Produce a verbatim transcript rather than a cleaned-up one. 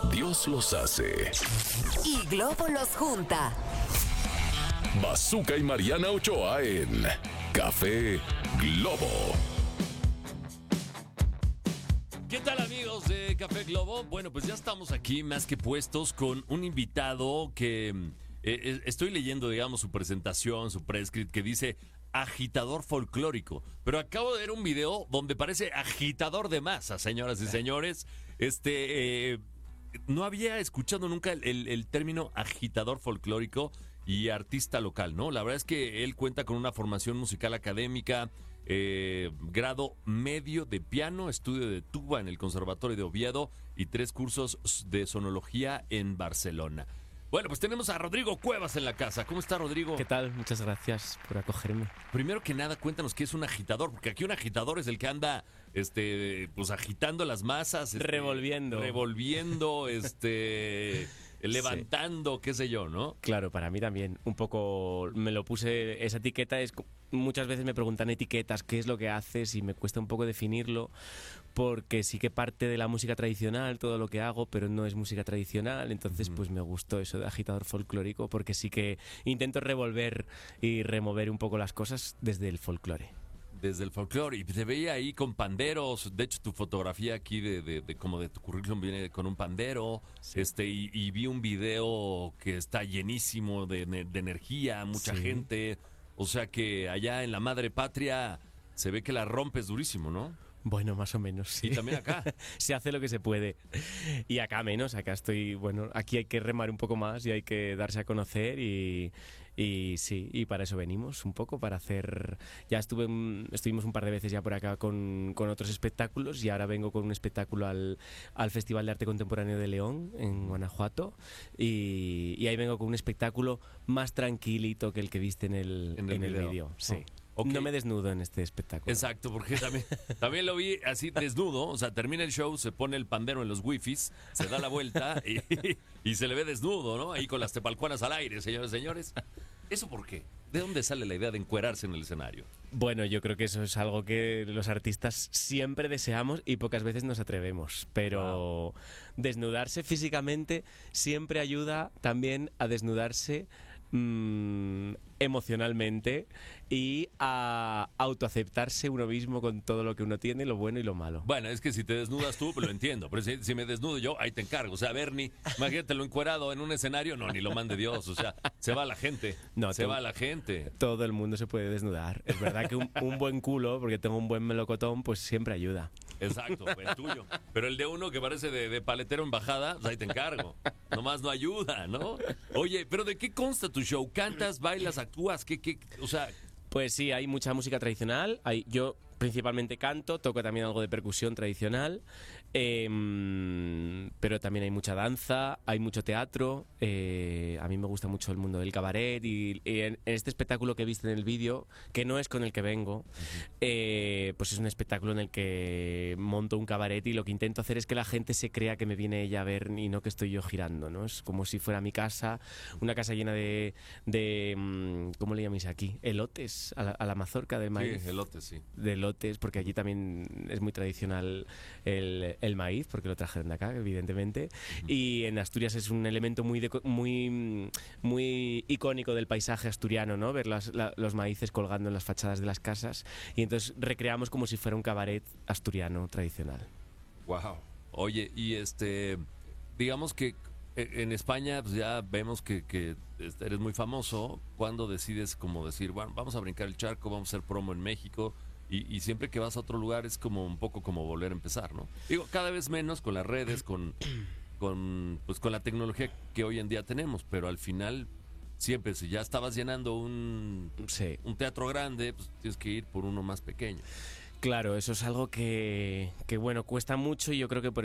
Dios los hace. Y Globo los junta. Bazooka y Mariana Ochoa en Café Globo. ¿Qué tal, amigos de Café Globo? Bueno, pues ya estamos aquí más que puestos con un invitado que eh, estoy leyendo, digamos, su presentación, su prescript, que dice agitador folclórico. Pero acabo de ver un video donde parece agitador de masa, señoras y señores. Este, eh, no había escuchado nunca el, el, el término agitador folclórico y artista local, ¿no? La verdad es que él cuenta con una formación musical académica, eh, grado medio de piano, estudio de tuba en el Conservatorio de Oviedo y tres cursos de sonología en Barcelona. Bueno, pues tenemos a Rodrigo Cuevas en la casa. ¿Cómo está, Rodrigo? ¿Qué tal? Muchas gracias por acogerme. Primero que nada, cuéntanos qué es un agitador, porque aquí un agitador es el que anda, este, pues agitando las masas, este, revolviendo, revolviendo, este, levantando, sí. Qué sé yo, ¿no? Claro, para mí también. Un poco me lo puse, esa etiqueta es, muchas veces me preguntan etiquetas, qué es lo que haces y me cuesta un poco definirlo. Porque sí que parte de la música tradicional, todo lo que hago, pero no es música tradicional, entonces pues me gustó eso de agitador folclórico, porque sí que intento revolver y remover un poco las cosas desde el folclore. Desde el folclore, y te veía ahí con panderos, de hecho tu fotografía aquí de, de, de como de tu currículum viene con un pandero, sí. este y, y vi un video que está llenísimo de, de energía, mucha sí. gente, o sea que allá en la madre patria se ve que la rompes durísimo, ¿no? Bueno, más o menos, sí. Y también acá. Se hace lo que se puede. Y acá menos, acá estoy, bueno, aquí hay que remar un poco más y hay que darse a conocer y, y sí, y para eso venimos un poco, para hacer... Ya estuve, estuvimos un par de veces ya por acá con, con otros espectáculos y ahora vengo con un espectáculo al, al Festival de Arte Contemporáneo de León, en Guanajuato, y, y ahí vengo con un espectáculo más tranquilito que el que viste en el, en el, en el video. vídeo. Sí. Oh. Okay. No me desnudo en este espectáculo. Exacto, porque también, también lo vi así desnudo, o sea, termina el show, se pone el pandero en los wifis, se da la vuelta y, y se le ve desnudo, ¿no? Ahí con las tepalcuanas al aire, señores y señores. ¿Eso por qué? ¿De dónde sale la idea de encuerarse en el escenario? Bueno, yo creo que eso es algo que los artistas siempre deseamos y pocas veces nos atrevemos, pero wow. Desnudarse físicamente siempre ayuda también a desnudarse mmm, emocionalmente y a autoaceptarse uno mismo con todo lo que uno tiene, lo bueno y lo malo. Bueno, es que si te desnudas tú, pues lo entiendo, pero si, si me desnudo yo, ahí te encargo. O sea, Bernie, imagínate lo encuerado en un escenario, no, ni lo mande Dios, o sea, se va la gente, no, se todo, va la gente. Todo el mundo se puede desnudar. Es verdad que un, un buen culo, porque tengo un buen melocotón, pues siempre ayuda. Exacto, el tuyo. Pero el de uno que parece de, de paletero en bajada, pues ahí te encargo. Nomás no ayuda, ¿no? Oye, pero ¿de qué consta tu show? ¿Cantas, bailas, actúas? ¿Qué, qué, o sea... Pues sí, hay mucha música tradicional. Hay, yo principalmente canto, toco también algo de percusión tradicional, eh, pero también hay mucha danza, hay mucho teatro. Eh, a mí me gusta mucho el mundo del cabaret y, y en, en este espectáculo que viste en el vídeo, que no es con el que vengo, uh-huh. eh, pues es un espectáculo en el que monto un cabaret y lo que intento hacer es que la gente se crea que me viene ella a ver y no que estoy yo girando, ¿no? Es como si fuera mi casa, una casa llena de, de ¿cómo le llamáis aquí? Elotes, a la, a la mazorca del maíz. Sí, elotes, sí. De elotes, porque allí también es muy tradicional el, el maíz, porque lo trajeron de acá, evidentemente. Uh-huh. Y en Asturias es un elemento muy, de, muy, muy icónico del paisaje asturiano, ¿no? Ver las, la, los maíces colgando en las fachadas de las casas. Y entonces recreamos como si fuera un cabaret asturiano tradicional. Wow. Oye, y este, digamos que en España pues ya vemos que, que eres muy famoso. ¿Cuándo decides como decir, bueno, vamos a brincar el charco, vamos a hacer promo en México? Y, y siempre que vas a otro lugar es como un poco como volver a empezar, ¿no? Digo, cada vez menos con las redes, con, con, pues con la tecnología que hoy en día tenemos, pero al final siempre si ya estabas llenando un, sí. un teatro grande, pues tienes que ir por uno más pequeño. Claro, eso es algo que, que bueno, cuesta mucho y yo creo que por